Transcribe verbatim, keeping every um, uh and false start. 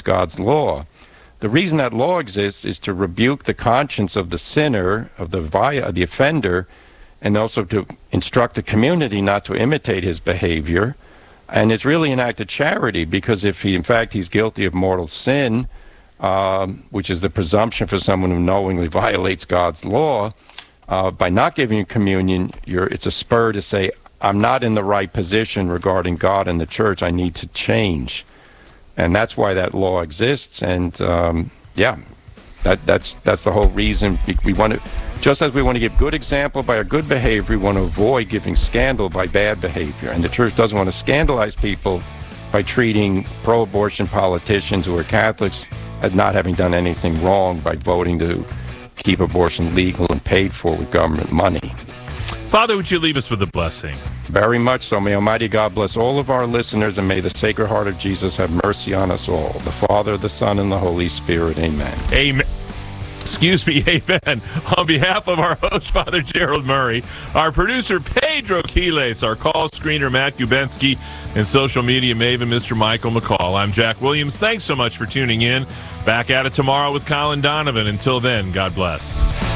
God's law. The reason that law exists is to rebuke the conscience of the sinner, of the vi- the offender, and also to instruct the community not to imitate his behavior. And it's really an act of charity, because if he, in fact, he's guilty of mortal sin, um, which is the presumption for someone who knowingly violates God's law, uh, by not giving communion, you're, it's a spur to say, I'm not in the right position regarding God and the church. I need to change. And that's why that law exists. And, um, yeah, that, that's that's the whole reason. We, we want to, just as we want to give good example by our good behavior, we want to avoid giving scandal by bad behavior. And the church doesn't want to scandalize people by treating pro-abortion politicians who are Catholics as not having done anything wrong by voting to keep abortion legal and paid for with government money. Father, would you leave us with a blessing? Very much so. May Almighty God bless all of our listeners, and may the Sacred Heart of Jesus have mercy on us all. The Father, the Son, and the Holy Spirit. Amen. Amen. Excuse me, amen. On behalf of our host, Father Gerald Murray, our producer, Pedro Quiles, our call screener, Matt Gubensky, and social media maven, Mister Michael McCall, I'm Jack Williams. Thanks so much for tuning in. Back at it tomorrow with Colin Donovan. Until then, God bless.